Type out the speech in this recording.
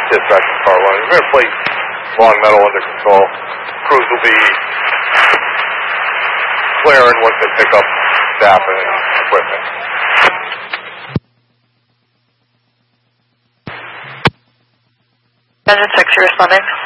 dispatch from car 1. We're going to place Long Meadow under control. Crews will be clearing once they pick up staff and equipment. Engine 6, you're responding.